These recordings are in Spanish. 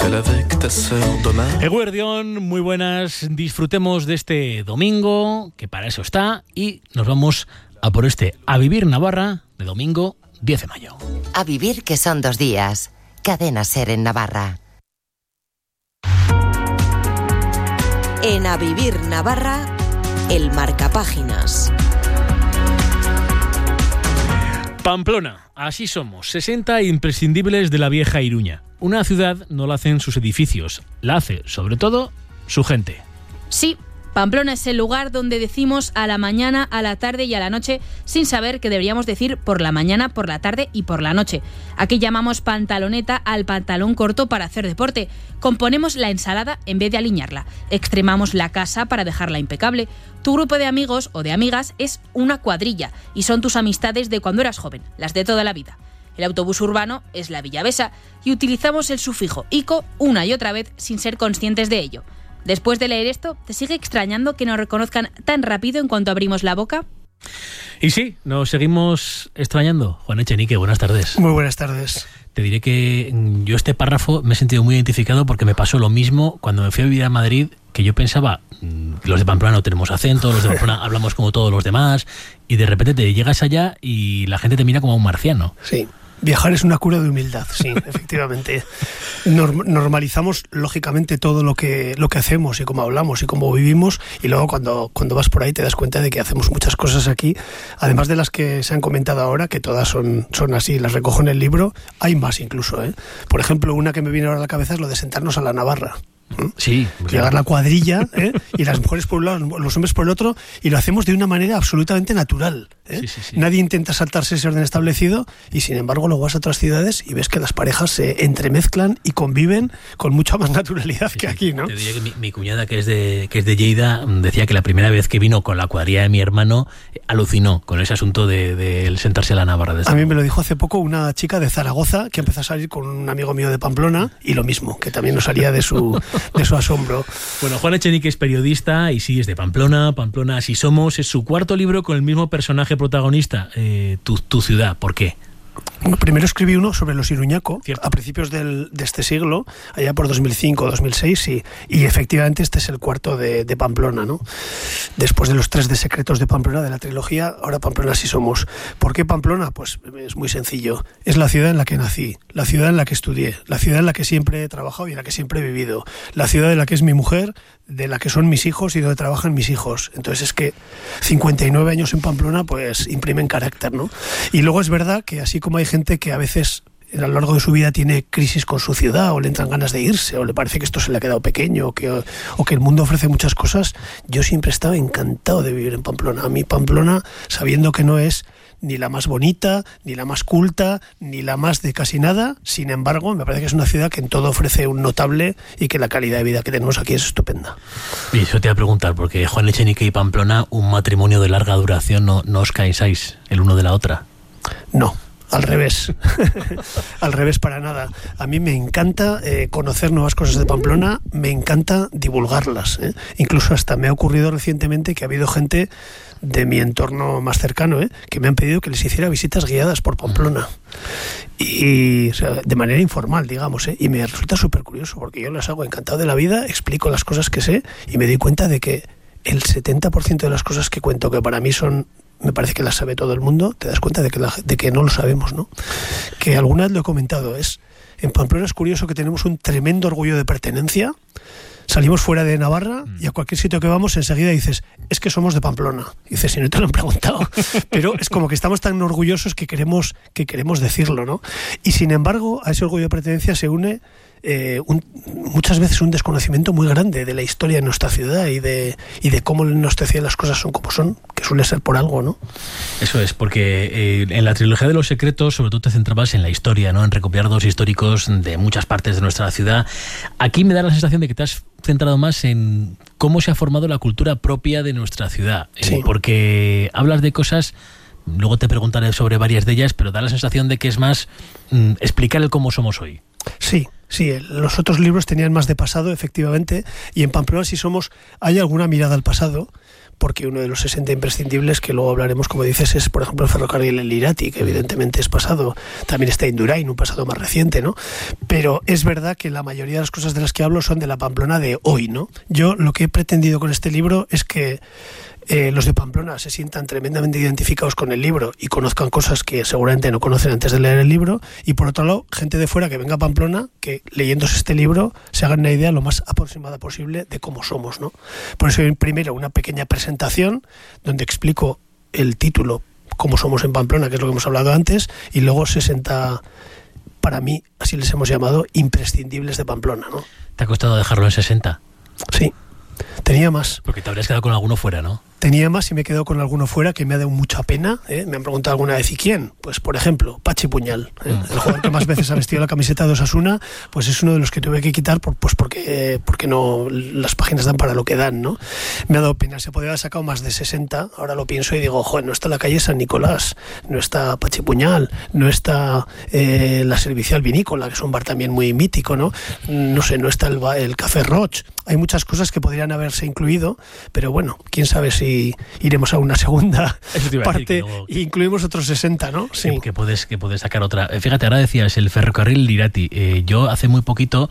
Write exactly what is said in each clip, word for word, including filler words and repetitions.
Eguerdión, muy buenas, disfrutemos de este domingo, que para eso está, y nos vamos a por este A Vivir Navarra de domingo diez de mayo. A vivir, que son dos días. Cadena SER en Navarra. En A Vivir Navarra, el marcapáginas. Pamplona, así somos, sesenta imprescindibles de la vieja Iruña. Una ciudad no la hacen sus edificios, la hace, sobre todo, su gente. Sí, Pamplona es el lugar donde decimos a la mañana, a la tarde y a la noche, sin saber que deberíamos decir por la mañana, por la tarde y por la noche. Aquí llamamos pantaloneta al pantalón corto para hacer deporte. Componemos la ensalada en vez de aliñarla. Extremamos la casa para dejarla impecable. Tu grupo de amigos o de amigas es una cuadrilla y son tus amistades de cuando eras joven, las de toda la vida. El autobús urbano es la villavesa y utilizamos el sufijo ico una y otra vez sin ser conscientes de ello. Después de leer esto, ¿te sigue extrañando que nos reconozcan tan rápido en cuanto abrimos la boca? Y sí, nos seguimos extrañando. Juan Echenique, buenas tardes. Muy buenas tardes. Te diré que yo este párrafo me he sentido muy identificado porque me pasó lo mismo cuando me fui a vivir a Madrid, que yo pensaba, los de Pamplona no tenemos acento, los de Pamplona hablamos como todos los demás, y de repente te llegas allá y la gente te mira como a un marciano. Sí. Viajar es una cura de humildad, sí, efectivamente. Norm- normalizamos, lógicamente, todo lo que, lo que hacemos y cómo hablamos y cómo vivimos, y luego cuando, cuando vas por ahí te das cuenta de que hacemos muchas cosas aquí, además de las que se han comentado ahora, que todas son, son así, las recojo en el libro, hay más incluso, ¿eh? Por ejemplo, una que me viene ahora a la cabeza es lo de sentarnos a la Navarra. ¿Mm? Sí, llegar la cuadrilla, ¿eh? Y las mujeres por un lado, los hombres por el otro, y lo hacemos de una manera absolutamente natural, ¿eh? Sí, sí, sí. Nadie intenta saltarse ese orden establecido, y sin embargo luego vas a otras ciudades y ves que las parejas se entremezclan y conviven con mucha más naturalidad sí, que sí. aquí, ¿no? Te diría que mi, mi cuñada, que es de que es de Lleida, decía que la primera vez que vino con la cuadrilla de mi hermano alucinó con ese asunto de, de el sentarse a la Navarra. A mí me lo dijo hace poco una chica de Zaragoza que empezó a salir con un amigo mío de Pamplona, y lo mismo, que también no salía de su, de su asombro. Bueno, Juan Echenique es periodista y sí, es de Pamplona. Pamplona, así somos. Es su cuarto libro con el mismo personaje protagonista, eh, tu, tu ciudad. ¿Por qué? Bueno, primero escribí uno sobre los iruñaco, Cierto. a principios del, de este siglo, allá por dos mil cinco, dos mil seis, y, y efectivamente este es el cuarto de, de Pamplona, ¿no? Después de los tres de Secretos de Pamplona, de la trilogía, ahora Pamplona sí somos. ¿Por qué Pamplona? Pues es muy sencillo. Es la ciudad en la que nací, la ciudad en la que estudié, la ciudad en la que siempre he trabajado y en la que siempre he vivido, la ciudad en la que es mi mujer, de la que son mis hijos y donde trabajan mis hijos. Entonces es que cincuenta y nueve años en Pamplona pues imprimen carácter, ¿no? Y luego es verdad que así como hay gente que a veces a lo largo de su vida tiene crisis con su ciudad, o le entran ganas de irse, o le parece que esto se le ha quedado pequeño, o que, o que el mundo ofrece muchas cosas, yo siempre he estado encantado de vivir en Pamplona. A mí Pamplona, sabiendo que no es ni la más bonita, ni la más culta, ni la más de casi nada, sin embargo, me parece que es una ciudad que en todo ofrece un notable, y que la calidad de vida que tenemos aquí es estupenda. Y eso te iba a preguntar, porque Juan Echenique y Pamplona, un matrimonio de larga duración, no, no os cansáis el uno de la otra. No. Al revés, al revés para nada. A mí me encanta eh, conocer nuevas cosas de Pamplona, me encanta divulgarlas, ¿eh? Incluso hasta me ha ocurrido recientemente que ha habido gente de mi entorno más cercano, ¿eh? que me han pedido que les hiciera visitas guiadas por Pamplona. Y o sea, de manera informal, digamos, ¿eh? Y me resulta súper curioso, porque yo las hago encantado de la vida, explico las cosas que sé, y me doy cuenta de que el setenta por ciento de las cosas que cuento, que para mí son, me parece que las sabe todo el mundo, te das cuenta de que, la, de que no lo sabemos, ¿no? Que alguna vez lo he comentado, es en Pamplona es curioso que tenemos un tremendo orgullo de pertenencia. Salimos fuera de Navarra y a cualquier sitio que vamos enseguida dices, es que somos de Pamplona. Y dices, si no te lo han preguntado. Pero es como que estamos tan orgullosos que queremos, que queremos decirlo, ¿no? Y sin embargo, a ese orgullo de pertenencia se une eh, un, muchas veces un desconocimiento muy grande de la historia de nuestra ciudad y de, y de cómo en nuestra ciudad las cosas son como son, que suele ser por algo, ¿no? Eso es, porque eh, en la trilogía de los secretos sobre todo te centrabas en la historia, ¿no? En recopilar datos históricos de muchas partes de nuestra ciudad. Aquí me da la sensación de que te has centrado más en cómo se ha formado la cultura propia de nuestra ciudad, sí. eh, porque hablas de cosas, luego te preguntaré sobre varias de ellas, pero da la sensación de que es más mm, explicar el cómo somos hoy. Sí, sí, los otros libros tenían más de pasado, efectivamente, y en Pamplona sí somos, hay alguna mirada al pasado, porque uno de los sesenta imprescindibles, que luego hablaremos, como dices, es, por ejemplo, el ferrocarril El Irati, que evidentemente es pasado. También está Indurain, un pasado más reciente, ¿no? Pero es verdad que la mayoría de las cosas de las que hablo son de la Pamplona de hoy, ¿no? Yo lo que he pretendido con este libro es que Eh, los de Pamplona se sientan tremendamente identificados con el libro y conozcan cosas que seguramente no conocen antes de leer el libro, y por otro lado, gente de fuera que venga a Pamplona, que leyéndose este libro se hagan una idea lo más aproximada posible de cómo somos, ¿no? Por eso, primero, una pequeña presentación donde explico el título, cómo somos en Pamplona, que es lo que hemos hablado antes, y luego sesenta, para mí, así les hemos llamado, imprescindibles de Pamplona, ¿no? ¿Te ha costado dejarlo en sesenta? Sí. Tenía más. Porque te habrías quedado con alguno fuera, ¿no? Tenía más y me he quedado con alguno fuera que me ha dado mucha pena, ¿eh? Me han preguntado alguna vez, ¿y quién? Pues, por ejemplo, Pachi Puñal, ¿eh? Mm. El jugador que más veces ha vestido la camiseta de Osasuna, pues es uno de los que tuve que quitar por, pues porque, eh, porque no, las páginas dan para lo que dan, ¿no? Me ha dado pena, se podría haber sacado más de sesenta, ahora lo pienso y digo, joder, no está la calle San Nicolás, no está Pachi Puñal, no está eh, la Servicial Vinícola, que es un bar también muy mítico, ¿no? No sé, no está el, el Café Roch. Hay muchas cosas que podrían haberse incluido, pero bueno, quién sabe si iremos a una segunda parte luego, e incluimos otros sesenta, ¿no? Sí. Que, que, puedes, que puedes sacar otra. Fíjate, ahora decías el ferrocarril Irati. Eh, yo hace muy poquito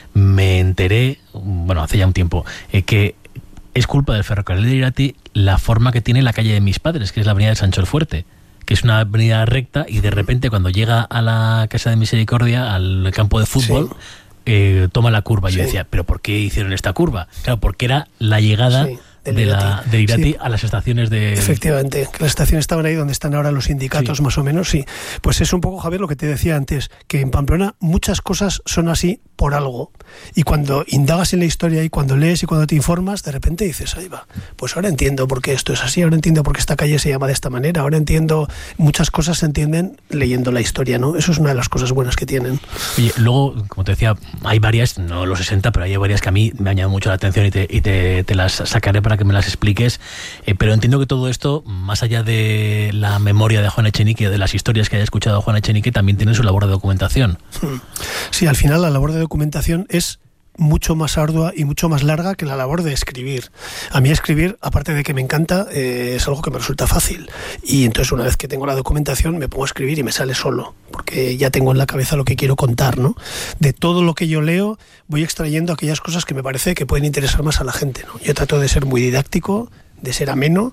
me enteré, bueno, hace ya un tiempo, eh, que es culpa del ferrocarril Irati la forma que tiene la calle de mis padres, que es la avenida de Sancho el Fuerte, que es una avenida recta, y de repente cuando llega a la Casa de Misericordia, al campo de fútbol, sí. Eh, toma la curva. Sí. Yo decía, ¿pero por qué hicieron esta curva? Claro, porque era la llegada sí, del de Irati, la, del Irati sí. a las estaciones de... Efectivamente, que las estaciones estaban ahí donde están ahora los sindicatos, sí. más o menos, sí. Pues es un poco, Javier, lo que te decía antes, que en Pamplona muchas cosas son así por algo, y cuando indagas en la historia y cuando lees y cuando te informas, de repente dices, ahí va, pues ahora entiendo por qué esto es así, ahora entiendo por qué esta calle se llama de esta manera, ahora entiendo, muchas cosas se entienden leyendo la historia, ¿no? Eso es una de las cosas buenas que tienen. Oye, luego, como te decía, hay varias, no los sesenta, pero hay varias que a mí me han llamado mucho la atención y te, y te, te las sacaré para que me las expliques, eh, pero entiendo que todo esto, más allá de la memoria de Juan Echenique, de las historias que haya escuchado Juan Echenique, también tiene su labor de documentación. Sí, al final la labor de documentación es mucho más ardua y mucho más larga que la labor de escribir. A mí escribir, aparte de que me encanta, eh, es algo que me resulta fácil, y entonces una vez que tengo la documentación me pongo a escribir y me sale solo, porque ya tengo en la cabeza lo que quiero contar, ¿no? De todo lo que yo leo voy extrayendo aquellas cosas que me parece que pueden interesar más a la gente, ¿no? Yo trato de ser muy didáctico, de ser ameno,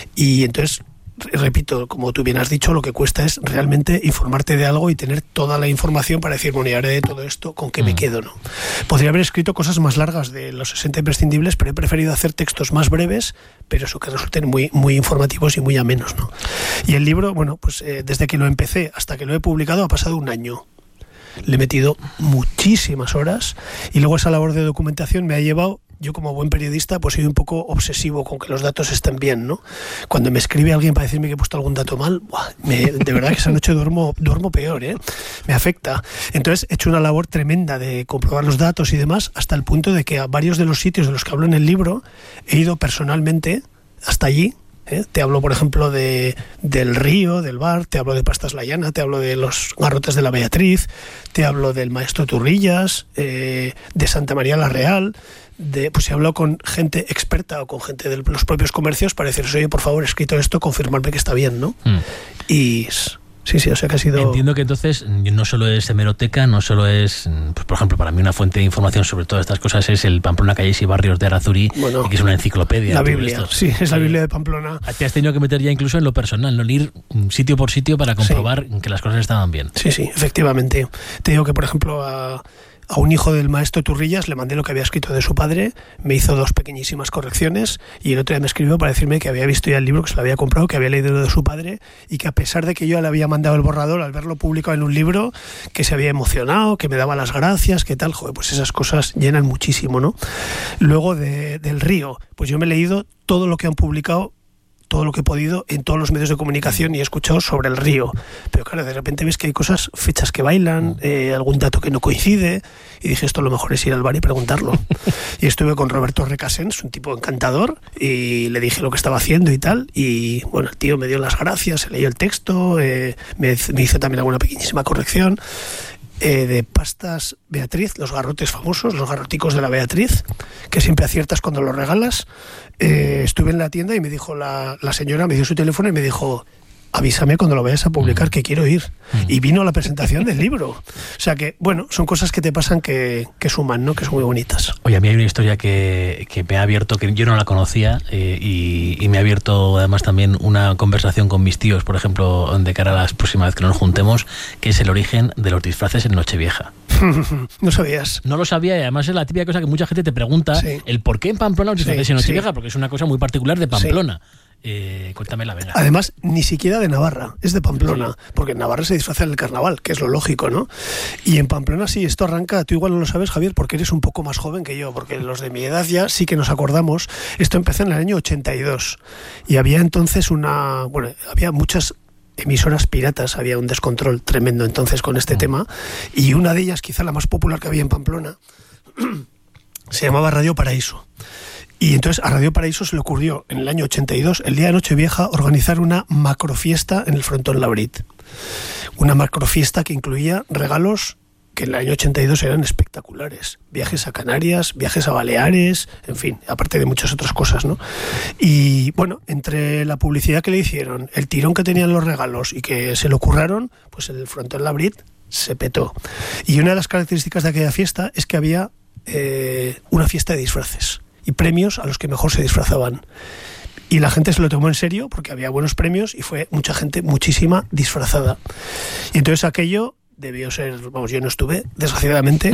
y entonces, repito, como tú bien has dicho, lo que cuesta es realmente informarte de algo y tener toda la información para decir, bueno, y haré de todo esto, ¿con qué mm. me quedo? ¿No? Podría haber escrito cosas más largas de los sesenta imprescindibles, pero he preferido hacer textos más breves, pero eso, que resulten muy, muy informativos y muy amenos, ¿no? Y el libro, bueno, pues eh, desde que lo empecé hasta que lo he publicado ha pasado un año. Le he metido muchísimas horas, y luego esa labor de documentación me ha llevado... Yo, como buen periodista, pues soy un poco obsesivo con que los datos estén bien, ¿no? Cuando me escribe alguien para decirme que he puesto algún dato mal, ¡buah! Me, de verdad que esa noche duermo, duermo peor, ¿eh? Me afecta. Entonces he hecho una labor tremenda de comprobar los datos y demás, hasta el punto de que a varios de los sitios de los que hablo en el libro he ido personalmente hasta allí. ¿Eh? Te hablo, por ejemplo, de del río, del bar, te hablo de Pastas La Llana, te hablo de los garrotes de la Beatriz, te hablo del Maestro Turrillas, eh, de Santa María la Real, de, pues he hablado con gente experta o con gente de los propios comercios para decirles, oye, por favor, he escrito esto, confirmarme que está bien, ¿no? Mm. Y... Sí, sí, o sea que ha sido... Entiendo que entonces no solo es hemeroteca, no solo es, pues, por ejemplo, para mí una fuente de información sobre todas estas cosas es el Pamplona, Calles y Barrios de Arazuri, bueno, que es una enciclopedia. La Biblia, sí, es la Biblia de Pamplona. Te has tenido que meter ya incluso en lo personal, no ir sitio por sitio para comprobar sí. que las cosas estaban bien. Sí, sí, efectivamente. Te digo que, por ejemplo, a... A un hijo del maestro Turrillas le mandé lo que había escrito de su padre, me hizo dos pequeñísimas correcciones y el otro día me escribió para decirme que había visto ya el libro, que se lo había comprado, que había leído lo de su padre y que a pesar de que yo le había mandado el borrador al verlo publicado en un libro, que se había emocionado, que me daba las gracias, que tal, joder, pues esas cosas llenan muchísimo, ¿no? Luego de, del río, pues yo me he leído todo lo que han publicado, todo lo que he podido en todos los medios de comunicación y he escuchado sobre el río, pero claro, de repente ves que hay cosas, fechas que bailan, eh, algún dato que no coincide, y dije, esto lo mejor es ir al bar y preguntarlo. Y estuve con Roberto Recasens, un tipo encantador, y le dije lo que estaba haciendo y tal, y bueno, el tío me dio las gracias, se leyó el texto, eh, me, me hizo también alguna pequeñísima corrección. eh, de pastas Beatriz, los garrotes famosos, los garroticos de la Beatriz, que siempre aciertas cuando los regalas. Eh, estuve en la tienda y me dijo la, la señora, me dio su teléfono y me dijo: avísame cuando lo vayas a publicar, que quiero ir. Y vino a la presentación del libro. O sea que, bueno, son cosas que te pasan que, que suman, ¿no? Que son muy bonitas. Oye, a mí hay una historia que, que me ha abierto, que yo no la conocía, eh, y, y me ha abierto además también una conversación con mis tíos, por ejemplo, de cara a la próxima vez que nos juntemos, que es el origen de los disfraces en Nochevieja. No sabías. No lo sabía, y además es la típica cosa que mucha gente te pregunta, sí. el por qué en Pamplona los disfraces sí, en Nochevieja, sí. porque es una cosa muy particular de Pamplona. Sí. Eh, cuéntamela, venga. Además, ni siquiera de Navarra, es de Pamplona, sí. porque en Navarra se disfraza en el carnaval, que es lo lógico, ¿no? Y en Pamplona sí, esto arranca, tú igual no lo sabes, Javier, porque eres un poco más joven que yo, porque los de mi edad ya sí que nos acordamos. Esto empezó en el año ochenta y dos, y había entonces una, bueno, había muchas emisoras piratas, había un descontrol tremendo entonces con este mm. tema, y una de ellas, quizá la más popular que había en Pamplona, se llamaba Radio Paraíso. Y entonces a Radio Paraíso se le ocurrió en el año ochenta y dos, el día de Nochevieja, organizar una macrofiesta en el Frontón Labrit. Una macrofiesta que incluía regalos que en el año ochenta y dos eran espectaculares. Viajes a Canarias, viajes a Baleares, en fin, aparte de muchas otras cosas, ¿no? Y bueno, entre la publicidad que le hicieron, el tirón que tenían los regalos y que se le ocurraron, pues el Frontón Labrit se petó. Y una de las características de aquella fiesta es que había eh, una fiesta de disfraces y premios a los que mejor se disfrazaban. Y la gente se lo tomó en serio porque había buenos premios y fue mucha gente, muchísima, disfrazada. Y entonces aquello debió ser, vamos, yo no estuve, desgraciadamente,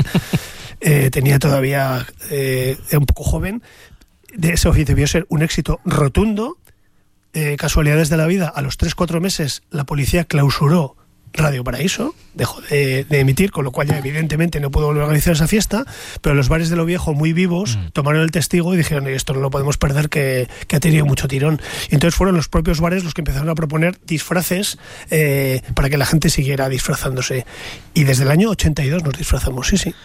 eh, tenía todavía, eh, era un poco joven, de eso debió ser un éxito rotundo. Eh, casualidades de la vida, a los tres cuatro meses la policía clausuró Radio Paraíso, dejó de, de emitir, con lo cual ya evidentemente no pudo volver a organizar esa fiesta, pero los bares de Lo Viejo, muy vivos, mm. tomaron el testigo y dijeron: esto no lo podemos perder, que, que ha tenido mucho tirón. Y entonces fueron los propios bares los que empezaron a proponer disfraces eh, para que la gente siguiera disfrazándose. Y desde el año ochenta y dos nos disfrazamos, sí, sí.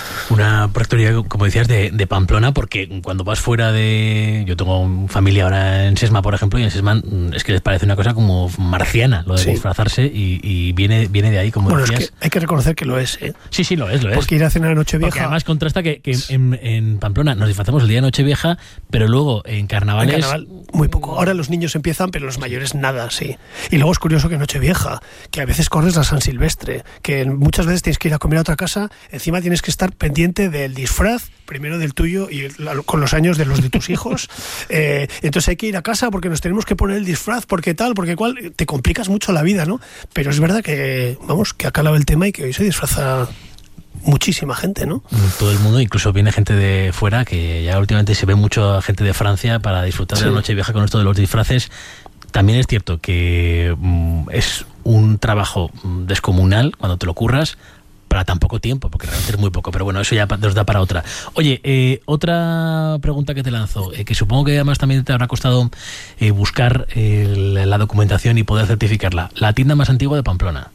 Una historia, como decías, de, de Pamplona, porque cuando vas fuera de... Yo tengo familia ahora en Sesma, por ejemplo, y en Sesma es que les parece una cosa como marciana, lo de sí. disfrazarse, y, y viene, viene de ahí, como bueno, decías. Es que hay que reconocer que lo es, ¿eh? Sí, sí, lo es, lo es. Porque ir a cenar a Nochevieja... Porque además contrasta que, que en, en Pamplona nos disfrazamos el día de Nochevieja, pero luego en carnavales... En carnaval, muy poco. Ahora los niños empiezan, pero los mayores nada, sí. Y luego es curioso que Nochevieja, que a veces corres a San Silvestre, que muchas veces tienes que ir a comer a otra casa, encima tienes que estar pendiente del disfraz, primero del tuyo y con los años de los de tus hijos. Eh, entonces hay que ir a casa porque nos tenemos que poner el disfraz, porque tal, porque cual. Te complicas mucho la vida, ¿no? Pero es verdad que, vamos, que ha calado el tema y que hoy se disfraza muchísima gente, ¿no? Todo el mundo, incluso viene gente de fuera, que ya últimamente se ve mucho gente de Francia para disfrutar sí. de la Nochevieja con esto de los disfraces. También es cierto que mm, es un trabajo descomunal cuando te lo curras, para tan poco tiempo, porque realmente es muy poco, pero bueno, eso ya nos da para otra. Oye, eh, otra pregunta que te lanzo, eh, que supongo que además también te habrá costado eh, buscar eh, la documentación y poder certificarla. La tienda más antigua de Pamplona.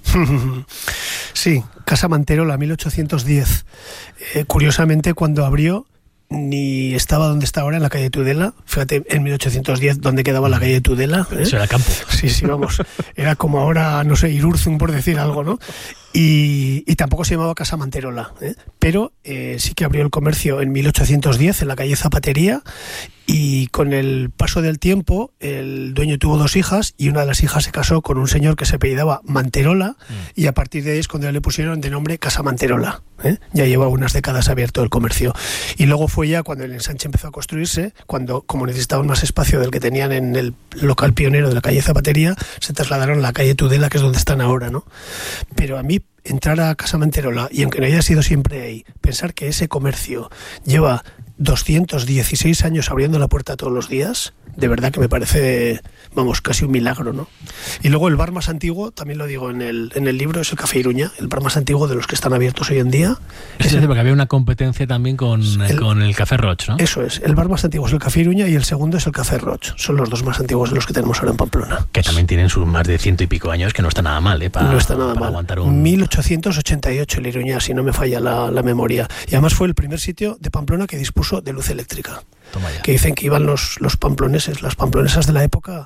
Sí, Casa Manterola, mil ochocientos diez. Eh, curiosamente, cuando abrió, ni estaba donde está ahora, en la calle Tudela. Fíjate, en mil ochocientos diez, donde quedaba la calle Tudela. ¿eh? Eso era campo. Sí, sí, vamos. Era como ahora, no sé, Irurzun, por decir algo, ¿no? Y, y tampoco se llamaba Casa Manterola, ¿eh? Pero eh, sí que abrió el comercio en mil ochocientos diez en la calle Zapatería, y con el paso del tiempo el dueño tuvo dos hijas y una de las hijas se casó con un señor que se apellidaba Manterola, mm. y a partir de ahí es cuando le pusieron de nombre Casa Manterola, ¿eh? Ya lleva unas décadas abierto el comercio. Y luego fue ya cuando el ensanche empezó a construirse, cuando, como necesitaban más espacio del que tenían en el local pionero de la calle Zapatería, se trasladaron a la calle Tudela, que es donde están ahora, ¿no? Pero a mí entrar a Casa Manterola, y aunque no haya sido siempre ahí, pensar que ese comercio lleva doscientos dieciséis años abriendo la puerta todos los días, de verdad que me parece, vamos, casi un milagro, ¿no? Y luego el bar más antiguo, también lo digo en el, en el libro, es el Café Iruña, el bar más antiguo de los que están abiertos hoy en día. Es decir, porque había una competencia también con el, con el Café Roig, ¿no? Eso es, el bar más antiguo es el Café Iruña y el segundo es el Café Roig. Son los dos más antiguos de los que tenemos ahora en Pamplona. Que también tienen sus más de ciento y pico años, que no está nada mal, ¿eh? Para, no está nada para mal. Aguantar un... mil ochocientos ochenta y ocho el Iruña, si no me falla la, la memoria. Y además fue el primer sitio de Pamplona que dispuso de luz eléctrica. Que dicen que iban los, los pamploneses, las pamplonesas de la época,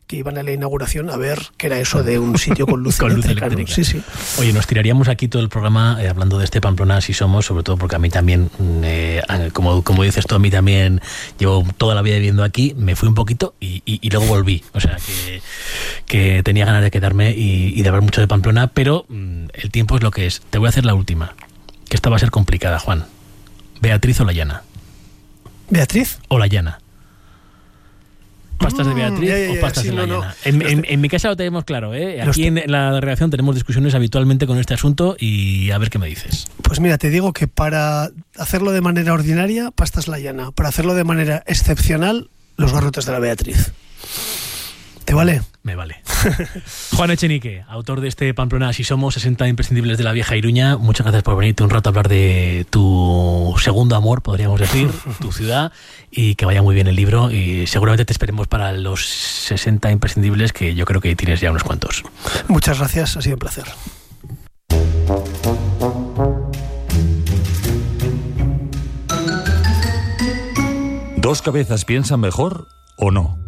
que iban a la inauguración a ver qué era eso de un sitio con luz, con luz eléctrica. eléctrica. Sí, sí. Oye, nos tiraríamos aquí todo el programa eh, hablando de este Pamplona Si Somos, sobre todo porque a mí también, eh, como, como dices tú, a mí también llevo toda la vida viviendo aquí, me fui un poquito y, y, y luego volví. O sea, que, que tenía ganas de quedarme y, y de hablar mucho de Pamplona, pero mm, el tiempo es lo que es. Te voy a hacer la última, que esta va a ser complicada, Juan. ¿Beatriz o la Llana? ¿Beatriz? O la Llana. ¿Pastas de Beatriz ya, ya, ya, o pastas sí, de la no, Llana? no. En, Los en, te- en mi casa lo tenemos claro, ¿eh? Los Aquí te- en, en la redacción tenemos discusiones habitualmente con este asunto y a ver qué me dices. Pues mira, te digo que para hacerlo de manera ordinaria, pastas la Llana. Para hacerlo de manera excepcional, los garrotes de la Beatriz. ¿Te vale? Me vale. Juan Echenique, autor de este Pamplona Si Somos, sesenta imprescindibles de la vieja Iruña. Muchas gracias por venirte un rato a hablar de tu segundo amor, podríamos decir, tu ciudad, y que vaya muy bien el libro. Y seguramente te esperemos para los sesenta imprescindibles, que yo creo que tienes ya unos cuantos. Muchas gracias, ha sido un placer. ¿Dos cabezas piensan mejor o no?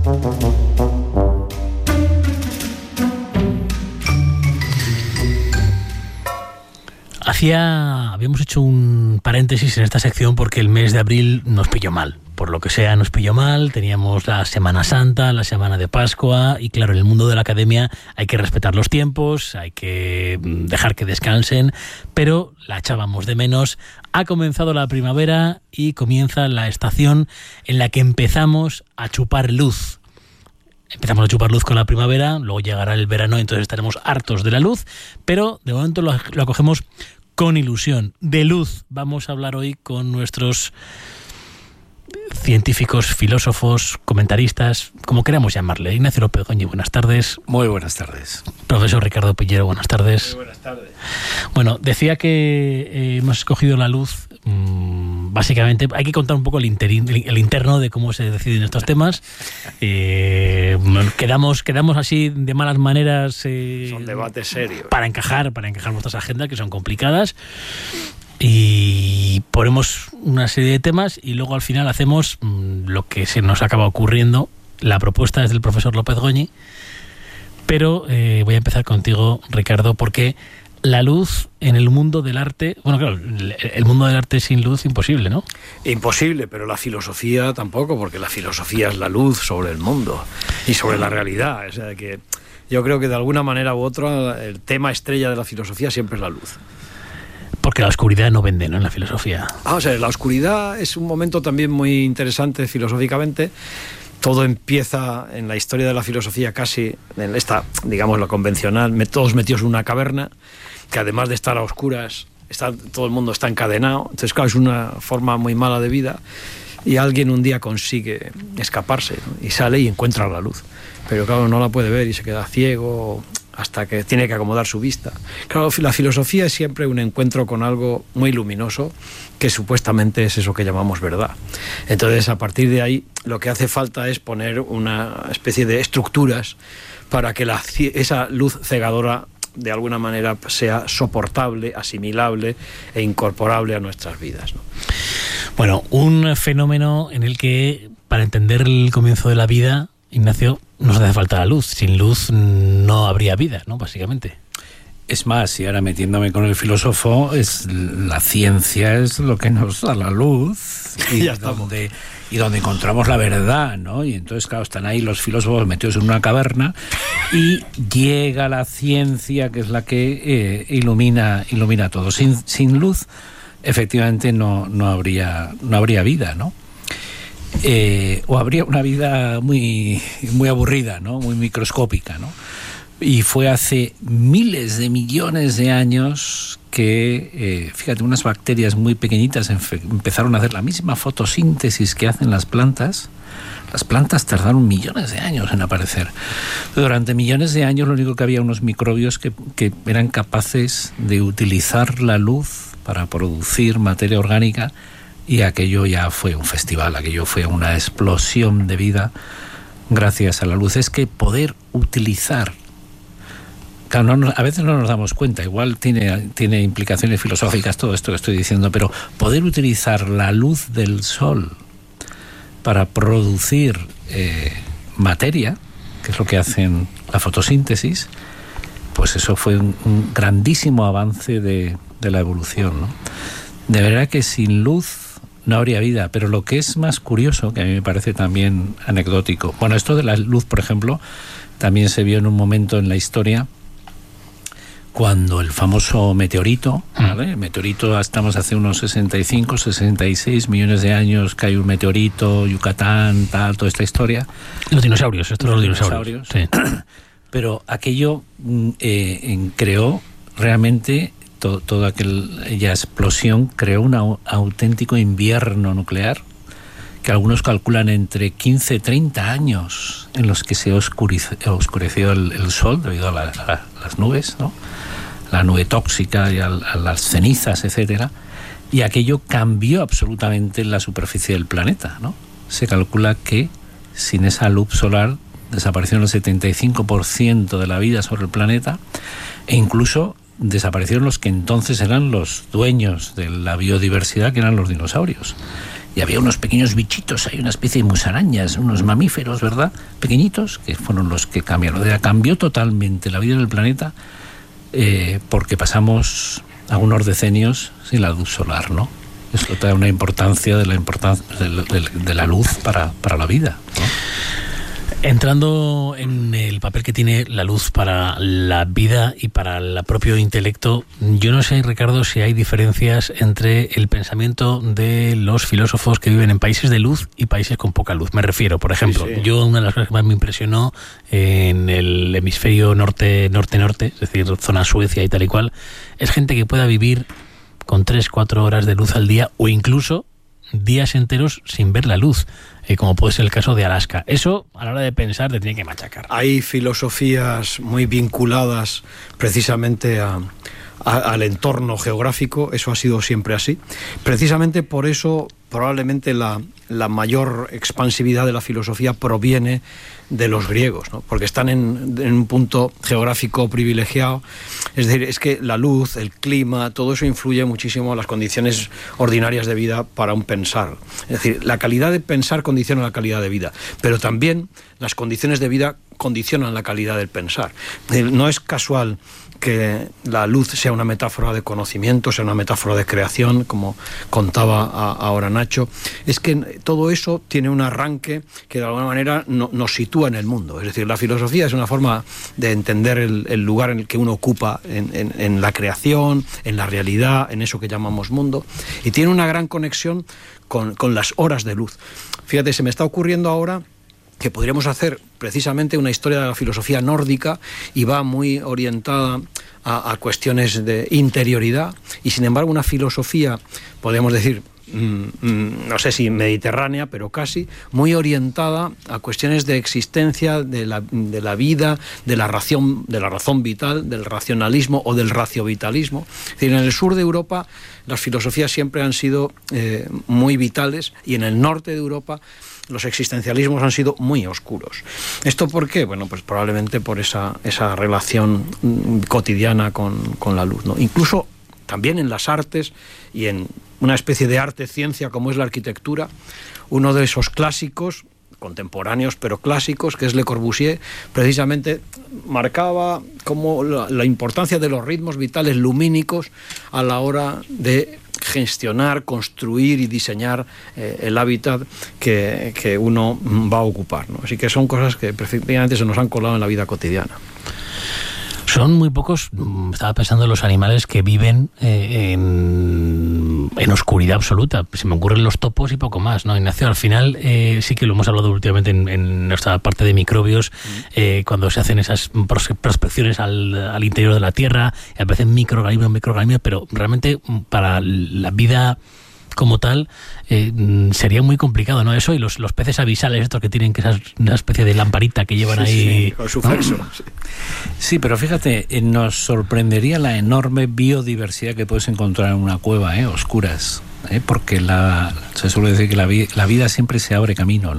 Hacía, habíamos hecho un paréntesis en esta sección porque el mes de abril nos pilló mal. Por lo que sea, nos pilló mal. Teníamos la Semana Santa, la Semana de Pascua, y claro, en el mundo de la academia hay que respetar los tiempos, hay que dejar que descansen, pero la echábamos de menos. Ha comenzado la primavera y comienza la estación en la que empezamos a chupar luz. Empezamos a chupar luz con la primavera, luego llegará el verano, entonces estaremos hartos de la luz, pero de momento lo, lo acogemos con ilusión. De luz vamos a hablar hoy con nuestros científicos, filósofos, comentaristas, como queramos llamarle. Ignacio López Goñi, buenas tardes. Muy buenas tardes. Profesor Ricardo Pillero, buenas tardes. Muy buenas tardes. Bueno, decía que eh, hemos escogido la luz. Mmm, básicamente, hay que contar un poco el, interín, el, el interno de cómo se deciden estos temas. Eh, quedamos, quedamos así de malas maneras. Eh, Son debates serios. Para encajar, para encajar nuestras agendas, que son complicadas. Y ponemos una serie de temas y luego al final hacemos mmm, lo que se nos acaba ocurriendo. La propuesta es del profesor López Goñi, pero eh, voy a empezar contigo, Ricardo, porque la luz en el mundo del arte, bueno, claro, el, el mundo del arte sin luz imposible, ¿no? Imposible, pero la filosofía tampoco, porque la filosofía es la luz sobre el mundo y sobre la realidad. O sea que yo creo que de alguna manera u otra el tema estrella de la filosofía siempre es la luz. Porque la oscuridad no vende, ¿no?, en la filosofía. Ah, o sea, la oscuridad es un momento también muy interesante filosóficamente. Todo empieza en la historia de la filosofía casi, en esta, digamos, lo convencional, todos metidos en una caverna, que además de estar a oscuras, está, todo el mundo está encadenado. Entonces, claro, es una forma muy mala de vida. Y alguien un día consigue escaparse, ¿no?, y sale y encuentra la luz. Pero claro, no la puede ver y se queda ciego hasta que tiene que acomodar su vista. Claro, la filosofía es siempre un encuentro con algo muy luminoso, que supuestamente es eso que llamamos verdad. Entonces, a partir de ahí, lo que hace falta es poner una especie de estructuras para que la, esa luz cegadora de alguna manera sea soportable, asimilable e incorporable a nuestras vidas, ¿no? Bueno, un fenómeno en el que, para entender el comienzo de la vida, Ignacio, nos hace falta la luz. Sin luz no habría vida, ¿no?, básicamente. Es más, y ahora metiéndome con el filósofo, es la ciencia es lo que nos da la luz y ya estamos. donde y donde encontramos la verdad, ¿no? Y entonces, claro, están ahí los filósofos metidos en una caverna y llega la ciencia, que es la que eh, ilumina ilumina todo. Sin sin luz, efectivamente, no no habría no habría vida, ¿no? Eh, o habría una vida muy muy aburrida, ¿no?, muy microscópica, ¿no? Y fue hace miles de millones de años que, eh, fíjate, unas bacterias muy pequeñitas empezaron a hacer la misma fotosíntesis que hacen las plantas. Las plantas tardaron millones de años en aparecer. Durante millones de años lo único que había unos microbios que, que eran capaces de utilizar la luz para producir materia orgánica, y aquello ya fue un festival, aquello fue una explosión de vida gracias a la luz. Es que poder utilizar... Claro, no, a veces no nos damos cuenta, igual tiene, tiene implicaciones filosóficas todo esto que estoy diciendo, pero poder utilizar la luz del sol para producir eh, materia, que es lo que hacen la fotosíntesis, pues eso fue un, un grandísimo avance de, de la evolución, ¿no? De verdad que sin luz no habría vida, pero lo que es más curioso, que a mí me parece también anecdótico, bueno, esto de la luz, por ejemplo, también se vio en un momento en la historia cuando el famoso meteorito, ¿vale? El meteorito, estamos hace unos sesenta y cinco, sesenta y seis millones de años, cae un meteorito, Yucatán, tal, toda esta historia. Los dinosaurios, estos son los dinosaurios. dinosaurios. Sí. Pero aquello eh, en, creó realmente, to, toda aquella explosión creó un au, auténtico invierno nuclear, que algunos calculan entre quince y treinta años en los que se oscurece, oscureció el, el sol debido a, la, a las nubes, ¿no? La nube tóxica y a, a las cenizas, etcétera, y aquello cambió absolutamente la superficie del planeta, ¿no? Se calcula que sin esa luz solar desaparecieron el setenta y cinco por ciento de la vida sobre el planeta, e incluso desaparecieron los que entonces eran los dueños de la biodiversidad, que eran los dinosaurios. Y había unos pequeños bichitos, hay una especie de musarañas, unos mamíferos, ¿verdad?, pequeñitos, que fueron los que cambiaron. O sea, cambió totalmente la vida del planeta, eh, porque pasamos algunos decenios sin la luz solar, ¿no? Esto da una importancia de la importancia de la, de, de la luz para, para la vida, ¿no? Entrando en el papel que tiene la luz para la vida y para el propio intelecto, yo no sé, Ricardo, si hay diferencias entre el pensamiento de los filósofos que viven en países de luz y países con poca luz. Me refiero, por ejemplo, sí, sí. yo una de las cosas que más me impresionó en el hemisferio norte, norte-norte, es decir, zona Suecia y tal y cual, es gente que pueda vivir con tres, cuatro horas de luz al día o incluso días enteros sin ver la luz, eh, como puede ser el caso de Alaska. Eso, a la hora de pensar, te tiene que machacar. Hay filosofías muy vinculadas precisamente a, a, al entorno geográfico, eso ha sido siempre así. Precisamente por eso, probablemente la, la mayor expansividad de la filosofía proviene de los griegos, ¿no? Porque están en, en un punto geográfico privilegiado. Es decir, es que la luz, el clima, todo eso influye muchísimo en las condiciones ordinarias de vida para un pensar. Es decir, la calidad de pensar condiciona la calidad de vida, pero también las condiciones de vida condicionan la calidad del pensar. No es casual que la luz sea una metáfora de conocimiento, sea una metáfora de creación, como contaba a, ahora Nacho. Es que todo eso tiene un arranque que de alguna manera no, nos sitúa en el mundo. Es decir, la filosofía es una forma de entender el, el lugar en el que uno ocupa en, en, en la creación, en la realidad, en eso que llamamos mundo, y tiene una gran conexión con, con las horas de luz. Fíjate, se me está ocurriendo ahora que podríamos hacer precisamente una historia de la filosofía nórdica, y va muy orientada a, a cuestiones de interioridad, y sin embargo una filosofía, podríamos decir, mmm, no sé si mediterránea, pero casi, muy orientada a cuestiones de existencia, de la, de la vida, de la razón, de la razón vital, del racionalismo o del raciovitalismo. Es decir, en el sur de Europa las filosofías siempre han sido eh, muy vitales, y en el norte de Europa los existencialismos han sido muy oscuros. ¿Esto por qué? Bueno, pues probablemente por esa, esa relación cotidiana con, con la luz, ¿no? Incluso también en las artes y en una especie de arte-ciencia como es la arquitectura, uno de esos clásicos, contemporáneos pero clásicos, que es Le Corbusier, precisamente marcaba como la, la importancia de los ritmos vitales lumínicos a la hora de gestionar, construir y diseñar eh, el hábitat que, que uno va a ocupar, ¿no? Así que son cosas que perfectamente se nos han colado en la vida cotidiana. Son muy pocos, estaba pensando en los animales que viven eh, en, en oscuridad absoluta. Se me ocurren los topos y poco más, ¿no? Ignacio, al final eh, sí que lo hemos hablado últimamente en, en nuestra parte de microbios, eh, cuando se hacen esas prospecciones al, al interior de la Tierra, y aparecen microorganismos, microorganismos, pero realmente para la vida como tal, eh, sería muy complicado, ¿no? Eso y los, los peces avisales estos que tienen que esa una especie de lamparita que llevan sí, ahí... Sí, con su flexo. Sí. Sí, pero fíjate, eh, nos sorprendería la enorme biodiversidad que puedes encontrar en una cueva, ¿eh? Oscuras, ¿eh? Porque la, se suele decir que la, vi, la vida siempre se abre camino, ¿no?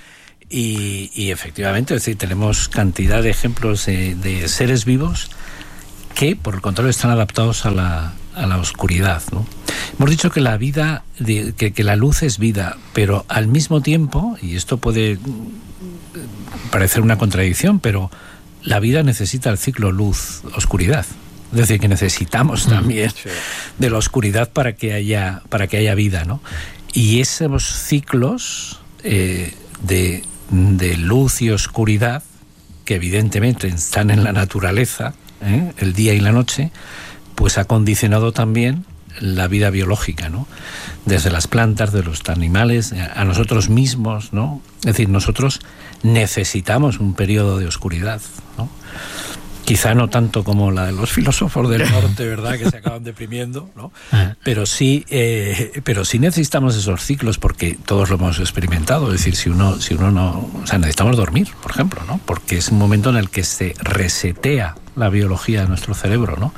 y, y efectivamente, es decir, tenemos cantidad de ejemplos de, de seres vivos que, por el contrario, están adaptados a la, a la oscuridad, ¿no? Hemos dicho que la vida, que, que la luz es vida, pero al mismo tiempo, y esto puede parecer una contradicción, pero la vida necesita el ciclo luz-oscuridad. Es decir, que necesitamos también sí. de la oscuridad para que haya, para que haya vida, ¿no? Y esos ciclos eh, de, de luz y oscuridad, que evidentemente están en la naturaleza, ¿eh? el día y la noche, pues ha condicionado también la vida biológica, ¿no? Desde las plantas, de los animales, a nosotros mismos, ¿no? Es decir, nosotros necesitamos un periodo de oscuridad, ¿no? Quizá no tanto como la de los filósofos del norte, ¿verdad?, que se acaban deprimiendo, ¿no? Pero sí, eh, pero sí necesitamos esos ciclos, porque todos lo hemos experimentado. Es decir, si uno, si uno no, o sea, necesitamos dormir, por ejemplo, ¿no? Porque es un momento en el que se resetea la biología de nuestro cerebro, ¿no?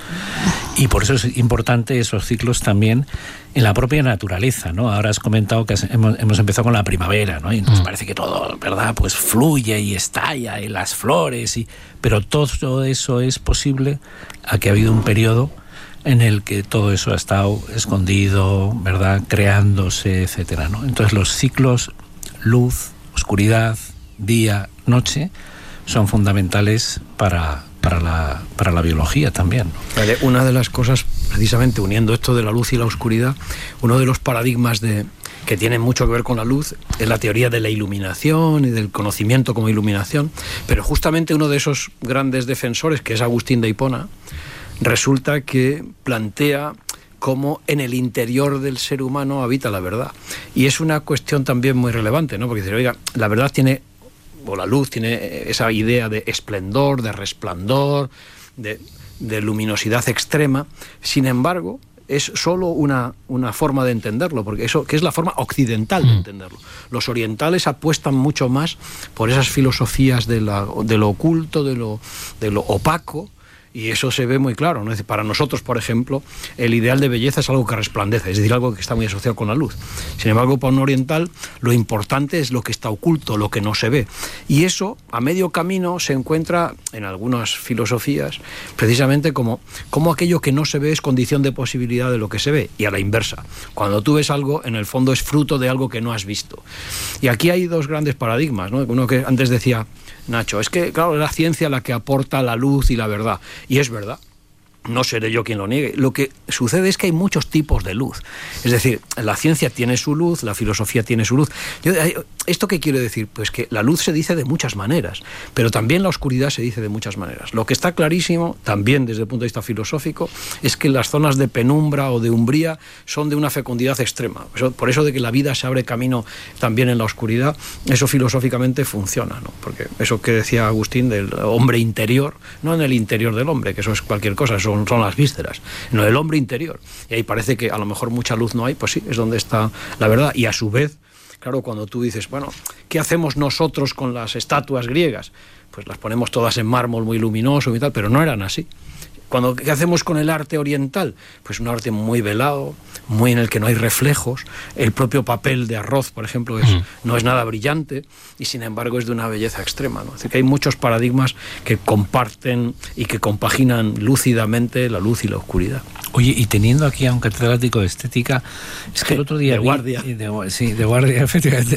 Y por eso es importante esos ciclos también en la propia naturaleza, ¿no? Ahora has comentado que hemos, hemos empezado con la primavera, ¿no? Y entonces parece que todo, ¿verdad?, pues fluye y estalla, y las flores, y pero todo eso es posible a que ha habido un periodo en el que todo eso ha estado escondido, ¿verdad?, creándose, etcétera, ¿no? Entonces los ciclos luz, oscuridad, día, noche son fundamentales para para la, para la biología también. Vale, una de las cosas, precisamente uniendo esto de la luz y la oscuridad, uno de los paradigmas de, que tienen mucho que ver con la luz es la teoría de la iluminación y del conocimiento como iluminación, pero justamente uno de esos grandes defensores, que es Agustín de Hipona, resulta que plantea cómo en el interior del ser humano habita la verdad. Y es una cuestión también muy relevante, ¿no? Porque dice, oiga, la verdad tiene... o la luz tiene esa idea de esplendor, de resplandor, de, de luminosidad extrema. Sin embargo, es solo una, una forma de entenderlo, porque eso que es la forma occidental de entenderlo. Los orientales apuestan mucho más por esas filosofías de, la, de lo oculto, de lo, de lo opaco, y eso se ve muy claro, ¿no? Para nosotros, por ejemplo, el ideal de belleza es algo que resplandece, es decir, algo que está muy asociado con la luz. Sin embargo, para un oriental, lo importante es lo que está oculto, lo que no se ve. Y eso, a medio camino, se encuentra en algunas filosofías, precisamente como, como aquello que no se ve es condición de posibilidad de lo que se ve, y a la inversa. Cuando tú ves algo, en el fondo es fruto de algo que no has visto. Y aquí hay dos grandes paradigmas, ¿no? Uno que antes decía Nacho, es que, claro, es la ciencia la que aporta la luz y la verdad. Y es verdad, no seré yo quien lo niegue. Lo que sucede es que hay muchos tipos de luz. Es decir, la ciencia tiene su luz, la filosofía tiene su luz. Yo, ¿esto qué quiere decir? Pues que la luz se dice de muchas maneras, pero también la oscuridad se dice de muchas maneras. Lo que está clarísimo, también desde el punto de vista filosófico, es que las zonas de penumbra o de umbría son de una fecundidad extrema. Por eso de que la vida se abre camino también en la oscuridad, eso filosóficamente funciona, ¿no? Porque eso que decía Agustín del hombre interior, no en el interior del hombre, que eso es cualquier cosa, eso Son, son las vísceras, no el hombre interior. Y ahí parece que a lo mejor mucha luz no hay, pues sí, es donde está la verdad. Y a su vez, claro, cuando tú dices, bueno, ¿qué hacemos nosotros con las estatuas griegas? Pues las ponemos todas en mármol muy luminoso y tal, pero no eran así. Cuando, ¿qué hacemos con el arte oriental? Pues un arte muy velado, muy en el que no hay reflejos. El propio papel de arroz, por ejemplo, es, mm. no es nada brillante y sin embargo es de una belleza extrema, ¿no? Es decir, que hay muchos paradigmas que comparten y que compaginan lúcidamente la luz y la oscuridad. Oye, y teniendo aquí a un catedrático de estética, es que el otro día... De vi, guardia. De, sí, de guardia, efectivamente.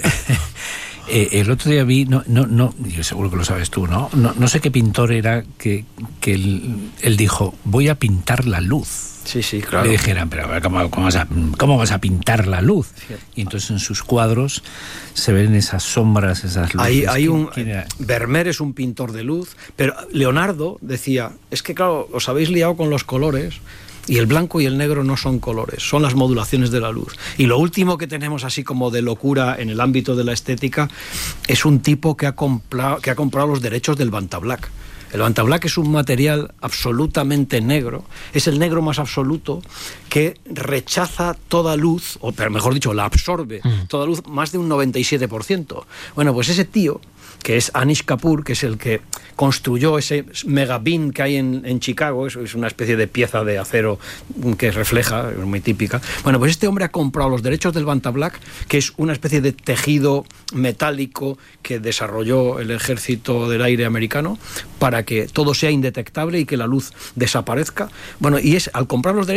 Eh, el otro día vi, no, no, no, yo seguro que lo sabes tú, ¿no? No, no sé qué pintor era que, que él, él dijo, voy a pintar la luz. Sí, sí, claro. Le dijeran, pero ¿cómo, cómo, vas a, ¿cómo vas a pintar la luz? Sí. Y entonces en sus cuadros se ven esas sombras, esas luces. Hay, hay un, Vermeer es un pintor de luz, pero Leonardo decía, es que claro, os habéis liado con los colores. Y el blanco y el negro no son colores, son las modulaciones de la luz. Y lo último que tenemos así como de locura en el ámbito de la estética es un tipo que ha comprado, que ha comprado los derechos del Vantablack. El Vantablack es un material absolutamente negro, es el negro más absoluto que rechaza toda luz, o mejor dicho, la absorbe mm. toda luz, más de un noventa y siete por ciento. Bueno, pues ese tío, que es Anish Kapoor, que es el que construyó ese megabeam que hay en, en Chicago, es, es una especie de pieza de acero que refleja, es muy típica. Bueno, pues este hombre ha comprado los derechos del Vantablack, que es una especie de tejido metálico que desarrolló el Ejército del Aire americano para que todo sea indetectable y que la luz desaparezca. Bueno, y es al comprar los derechos